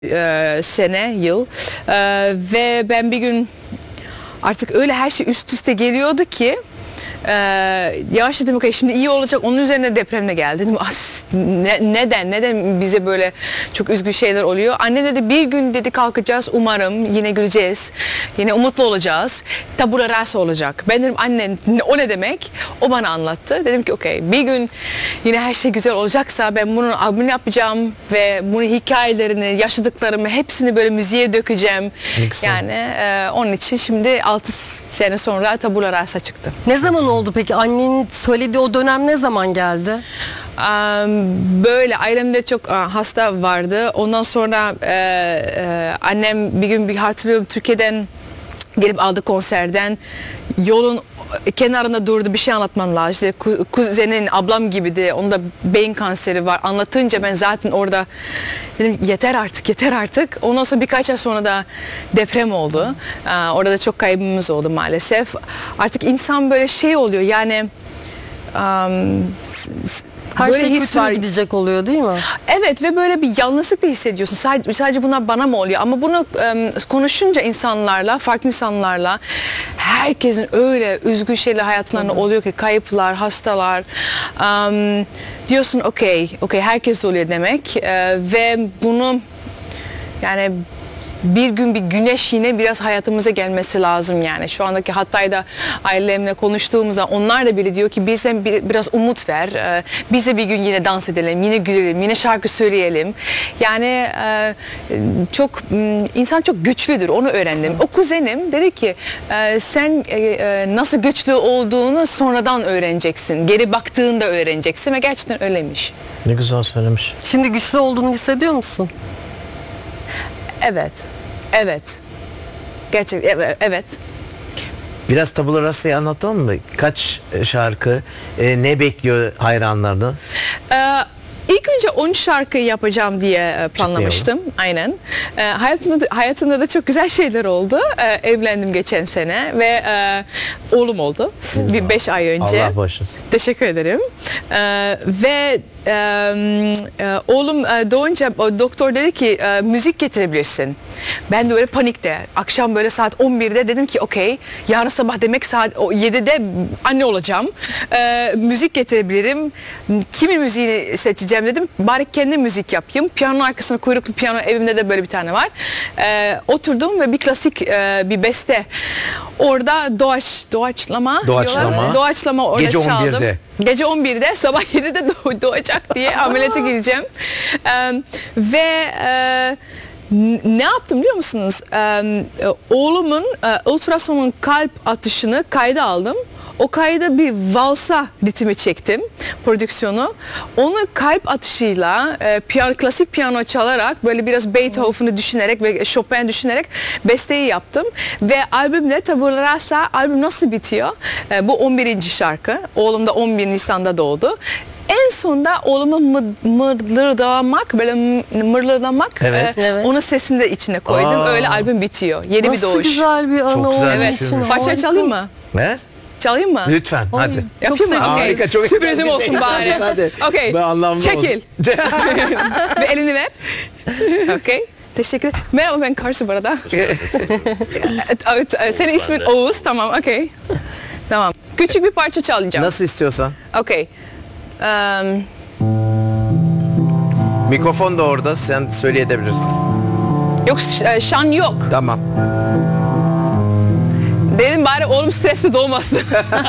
sene, yıl. Ve ben bir gün artık öyle her şey üst üste geliyordu ki yavaş dedim, okay, şimdi iyi olacak, onun üzerine depremle geldi. Dedim, neden bize böyle çok üzgün şeyler oluyor? Annem dedi, bir gün dedi kalkacağız, umarım yine güleceğiz, yine umutlu olacağız, tabula rasa olacak. Ben dedim, anne o ne demek? O bana anlattı. Dedim ki okey, bir gün yine her şey güzel olacaksa ben bunun albümünü yapacağım ve bunun hikayelerini, yaşadıklarımı hepsini böyle müziğe dökeceğim. Yani onun için şimdi 6 sene sonra tabula rasa çıktı. Ne zaman oldu peki? Annenin söylediği o dönem ne zaman geldi? Böyle ailemde çok hasta vardı. Ondan sonra annem bir gün hatırlıyorum, Türkiye'den gelip aldı konserden. Yolun kenarında durdu, bir şey anlatmam lazım. İşte kuzenin, ablam gibiydi. Onda beyin kanseri var. Anlatınca ben zaten orada dedim yeter artık. Ondan sonra birkaç ay sonra da deprem oldu. Orada da çok kaybımız oldu maalesef. Artık insan böyle şey oluyor yani her böyle şey kötü mü gidecek oluyor değil mi? Evet ve böyle bir yalnızlık da hissediyorsun. Sadece bunlar bana mı oluyor? Ama bunu konuşunca insanlarla, farklı insanlarla, herkesin öyle üzgün şeyler hayatlarında oluyor ki, kayıplar, hastalar. Diyorsun okey, herkes oluyor demek. Ve bunu yani bir gün bir güneş yine biraz hayatımıza gelmesi lazım yani. Şu andaki Hatay'da ailemle konuştuğumuzda onlar da bile diyor ki bize biraz umut ver. Bize bir gün yine dans edelim, yine gülelim, yine şarkı söyleyelim. Yani insan çok güçlüdür, onu öğrendim. O kuzenim dedi ki sen nasıl güçlü olduğunu sonradan öğreneceksin. Geri baktığında öğreneceksin ve gerçekten öyleymiş. Ne güzel söylemiş. Şimdi güçlü olduğunu hissediyor musun? Evet. Gerçekten evet. Biraz tabula rasayı anlatalım mı? Kaç şarkı, ne bekliyor hayranlarını? İlk önce 10 şarkı yapacağım diye planlamıştım. Aynen. Hayatımda da çok güzel şeyler oldu. Evlendim geçen sene ve oğlum oldu. Bir 5 ay önce. Allah bağışlasın. Teşekkür ederim. Ve oğlum doğunca doktor dedi ki müzik getirebilirsin. Ben de böyle panikte. Akşam böyle saat 11'de dedim ki okey, yarın sabah demek saat 7'de anne olacağım. Müzik getirebilirim. Kimin müziğini seçeceğim dedim. Bari kendi müzik yapayım. Piyanonun arkasına, kuyruklu piyano evimde de böyle bir tane var. Oturdum ve bir klasik bir beste. Orada doğaçlama orada Gece çaldım. 11'de. Gece 11'de, sabah 7'de doğacak diye ameliyata gireceğim. Ve ne yaptım biliyor musunuz? Oğlumun ultrasonun kalp atışını kayda aldım. O kayda bir valsa ritmi çektim, prodüksiyonu. Onu kalp atışıyla klasik piyano çalarak böyle biraz Beethoven'ı düşünerek ve Chopin düşünerek besteyi yaptım. Ve albümle tabula rasa, albüm nasıl bitiyor? Bu 11. şarkı. Oğlum da 11 Nisan'da doğdu. En sonunda oğlumu mırıldamak, Evet. onun sesini de içine koydum. Öyle albüm bitiyor. Yeni bir doğuş. Nasıl güzel bir anı Çok güzel olduğu Evet. için. Parça çalayım mı? Evet. Çalayım mı? Lütfen hadi. Yapayım mı? sevindim. Okay. Harika, çok Sürprizim güzel. olsun bari. Hadi. Okay. Ben anlamlı Çekil. Ve elini ver. Okay. Teşekkür ederim. Merhaba, ben Karsu bu arada. Senin ismin Oğuz. Tamam, okay. Tamam. Küçük bir parça çalacağım. Nasıl istiyorsan. Okay. Mikrofon da orada, sen söyleyebilirsin. Yok, şan yok. Tamam. Dedim bari oğlum stresli doğmasın.